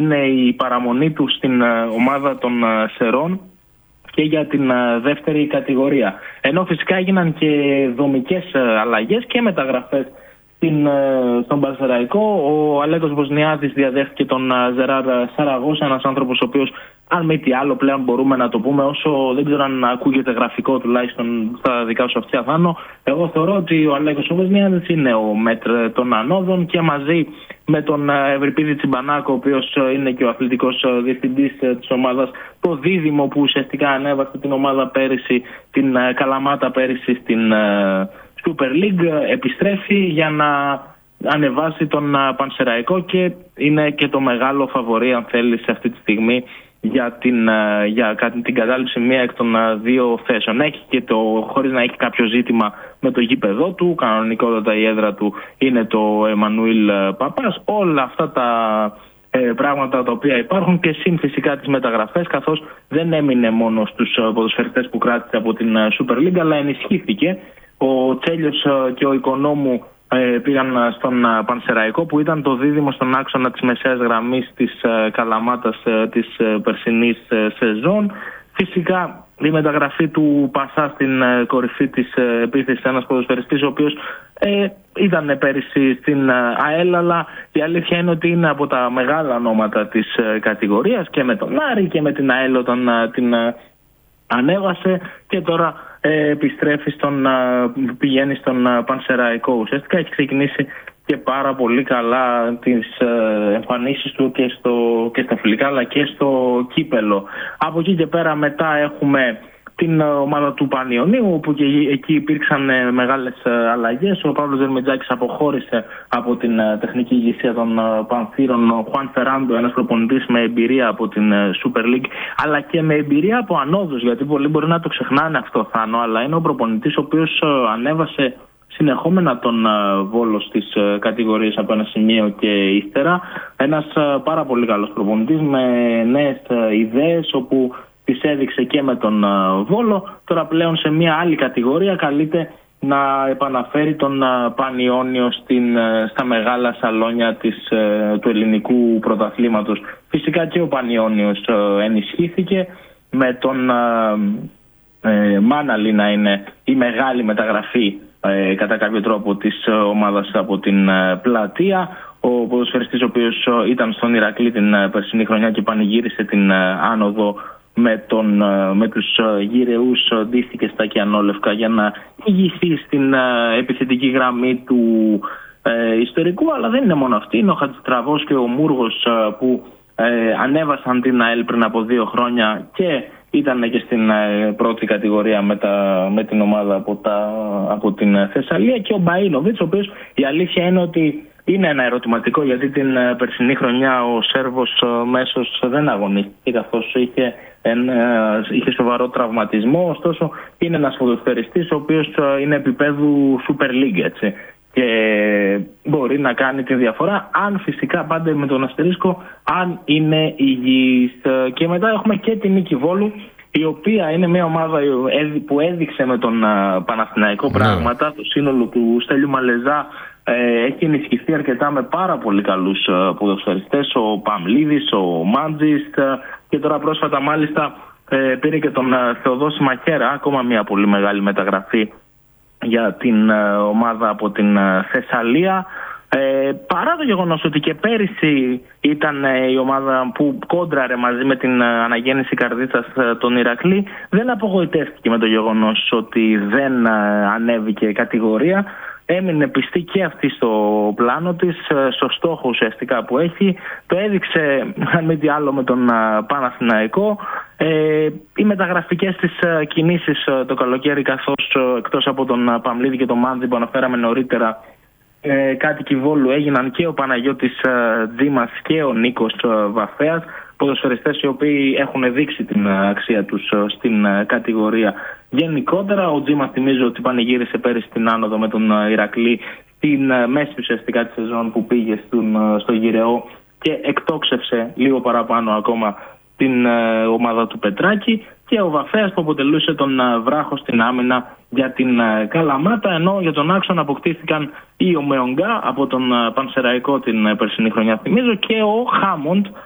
είναι η παραμονή του στην ομάδα των Σερών και για την δεύτερη κατηγορία. Ενώ φυσικά έγιναν και δομικές αλλαγές και μεταγραφές στον Πανσεραϊκό. Ο Αλέκος Βοσνιάδης διαδέχθηκε τον Ζεράρ Σαραγώσα, ένας άνθρωπος ο οποίος, αν μη τι άλλο, πλέον μπορούμε να το πούμε, όσο δεν ξέρω αν ακούγεται γραφικό τουλάχιστον στα δικά σου αυτιά, Θάνο, εγώ θεωρώ ότι ο Αλέκος Βοσνιάδης είναι ο μέτρ των ανόδων, και μαζί με τον Ευρυπίδη Τσιμπανάκο, ο οποίος είναι και ο αθλητικός διευθυντής της ομάδας, το δίδυμο που ουσιαστικά ανέβασε την ομάδα πέρυσι, την Καλαμάτα πέρυσι στην Super League, επιστρέφει για να ανεβάσει τον Πανσεραϊκό και είναι και το μεγάλο φαβορί, αν θέλει, σε αυτή τη στιγμή για την κατάληψη μία εκ των δύο θέσεων. Έχει και χωρίς να έχει κάποιο ζήτημα με το γήπεδό του, κανονικότατα η έδρα του είναι το Εμμανουήλ Παπάς. Όλα αυτά τα πράγματα τα οποία υπάρχουν, και συν φυσικά τις μεταγραφές, καθώς δεν έμεινε μόνο στους ποδοσφαιριστές που κράτησε από την Super League, αλλά ενισχύθηκε. Ο Τσέλιος και ο Οικονόμου πήγαν στον Πανσεραϊκό, που ήταν το δίδυμο στον άξονα της μεσαίας γραμμής της Καλαμάτας της περσινής σεζόν. Φυσικά η μεταγραφή του Πασά στην κορυφή της επίθεσης, ένας ποδοσφαιριστής ο οποίος ήταν πέρυσι στην ΑΕΛ, αλλά η αλήθεια είναι ότι είναι από τα μεγάλα ονόματα της κατηγορίας, και με τον Άρη και με την ΑΕΛ όταν την ανέβασε, και τώρα επιστρέφει πηγαίνει στον Πανσεραϊκό. Ουσιαστικά έχει ξεκινήσει και πάρα πολύ καλά τις εμφανίσεις του και στα φιλικά, αλλά και στο κύπελο. Από εκεί και πέρα μετά έχουμε την ομάδα του Πανιωνίου, όπου και εκεί υπήρξαν μεγάλες αλλαγές. Ο Παύλος Δερμιτζάκης αποχώρησε από την τεχνική ηγεσία των Πανθύρων. Ο Χουάν Φεράντο, ένας προπονητής με εμπειρία από την Super League, αλλά και με εμπειρία από ανόδους, γιατί πολλοί μπορεί να το ξεχνάνε αυτό, Θάνο, αλλά είναι ο προπονητής ο οποίος ανέβασε συνεχόμενα τον Βόλο στις κατηγορίες από ένα σημείο και ύστερα. Ένας πάρα πολύ καλός προπονητής με νέες ιδέες, όπου τις έδειξε και με τον Βόλο. Τώρα πλέον σε μια άλλη κατηγορία καλείται να επαναφέρει τον Πανιώνιο στα μεγάλα σαλόνια του ελληνικού πρωταθλήματος. Φυσικά και ο Πανιώνιος ενισχύθηκε με τον Μάναλη να είναι η μεγάλη μεταγραφή κατά κάποιο τρόπο της ομάδας από την Πλατεία. Ο ποδοσφαιριστής ο οποίος ήταν στον Ηρακλή την περσινή χρονιά και πανηγύρισε την άνοδο με τους γυρεούς, ντύθηκε στα κιανόλευκα για να ηγηθεί στην επιθετική γραμμή του ιστορικού. Αλλά δεν είναι μόνο αυτοί, είναι ο Χατζητραβός και ο Μούργος που ανέβασαν την ΑΕΛ πριν από 2 χρόνια και ήταν και στην πρώτη κατηγορία με την ομάδα από την Θεσσαλία, και ο Μπαΐνοβιτς, ο οποίος η αλήθεια είναι ότι είναι ένα ερωτηματικό, γιατί την περσινή χρονιά ο Σέρβος μέσος δεν αγωνίστηκε, καθώς είχε σοβαρό τραυματισμό. Ωστόσο είναι ένας ποδοσφαιριστής ο οποίος είναι επίπεδου Super League, έτσι, και μπορεί να κάνει τη διαφορά, αν φυσικά πάντα με τον αστερίσκο, αν είναι υγιής. Και μετά έχουμε και την Νίκη Βόλου, η οποία είναι μια ομάδα που έδειξε με τον Παναθηναϊκό πράγματα. Το σύνολο του Στέλιου Μαλεζά έχει ενισχυθεί αρκετά με πάρα πολύ καλούς ποδοσφαιριστές, ο Παμλίδης, ο Μάντζης, και τώρα πρόσφατα μάλιστα πήρε και τον Θεοδόση Μαχέρα, ακόμα μια πολύ μεγάλη μεταγραφή για την ομάδα από την Θεσσαλία. Παρά το γεγονός ότι και πέρυσι ήταν η ομάδα που κόντραρε μαζί με την αναγέννηση Καρδίτσας τον Ηρακλή, δεν απογοητεύτηκε με το γεγονός ότι δεν ανέβηκε κατηγορία. Έμεινε πιστή και αυτή στο πλάνο της, στο στόχο ουσιαστικά που έχει. Το έδειξε, αν μη τι άλλο, με τον Παναθηναϊκό. Οι μεταγραφικές της κινήσεις το καλοκαίρι, καθώς εκτός από τον Παμλίδη και τον Μάνδη που αναφέραμε νωρίτερα, κάτοικοι Βόλου έγιναν και ο Παναγιώτης Τζίμας και ο Νίκος Βαφέας, ποδοσφαιριστές οι οποίοι έχουν δείξει την αξία τους στην κατηγορία. Γενικότερα ο Τζίμας, θυμίζω ότι πανηγύρισε πέρυσι την άνοδο με τον Ηρακλή στην μέση ουσιαστικά τη σεζόν που πήγε στο Γυρεό και εκτόξευσε λίγο παραπάνω ακόμα την ομάδα του Πετράκη, και ο Βαφέας που αποτελούσε τον βράχο στην άμυνα για την Καλαμάτα, ενώ για τον άξονα αποκτήθηκαν η Ομεονγκά από τον Πανσεραϊκό την περσινή χρονιά, θυμίζω, και ο Χάμοντ